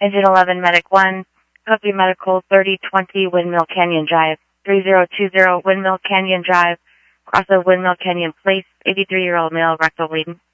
Engine 11, Medic 1, Copy Medical 3020 Windmill Canyon Drive, 3020 Windmill Canyon Drive, cross of Windmill Canyon Place, 83-year-old male, rectal bleeding.